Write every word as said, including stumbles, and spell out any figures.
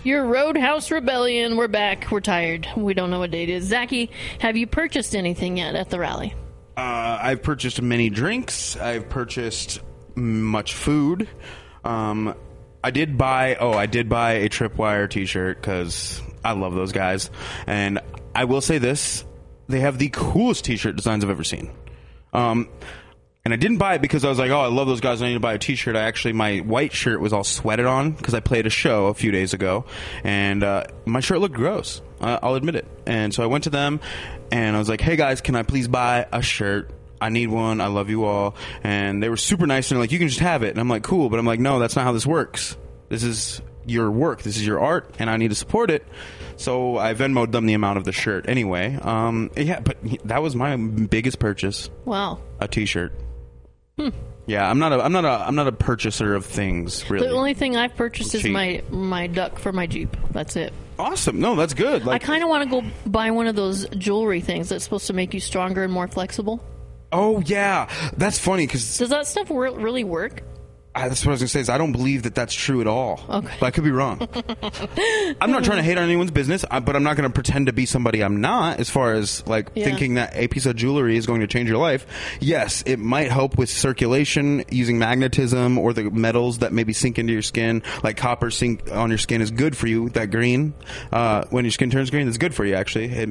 Your Roadhouse Rebellion. We're back. We're tired. We don't know what date it is. Zachy, have you purchased anything yet at the rally? Uh, I've purchased many drinks. I've purchased much food. Um, I did buy, oh, I did buy a Tripwire t-shirt because I love those guys. And I will say this, they have the coolest t-shirt designs I've ever seen. Um, and I didn't buy it because I was like, oh, I love those guys, I need to buy a t-shirt. I actually, my white shirt was all sweated on because I played a show a few days ago. And uh, my shirt looked gross. Uh, I'll admit it. And so I went to them and I was like, hey guys, can I please buy a shirt? I need one. I love you all. And they were super nice. And they're like, you can just have it. And I'm like, cool. But I'm like, no, that's not how this works. This is your work. This is your art. And I need to support it. So I Venmo'd them the amount of the shirt anyway. Um, yeah, but that was my biggest purchase. Wow. A t-shirt. Hmm. Yeah, I'm not a I'm not a I'm not a purchaser of things, really. The only thing I've purchased is Cheap. my my duck for my Jeep. That's it. Awesome. No, that's good. Like, I kind of want to go buy one of those jewelry things that's supposed to make you stronger and more flexible. oh yeah, that's funny because Does that stuff wor- really work? that's what I was gonna say. Is I don't believe that that's true at all. Okay. But I could be wrong. I'm not trying to hate on anyone's business, I- but I'm not going to pretend to be somebody I'm not. As far as like Yeah. thinking that a piece of jewelry is going to change your life, yes, it might help with circulation using magnetism or the metals that maybe sink into your skin, like copper sink on your skin is good for you. That green, uh, when your skin turns green, is good for you. Actually, it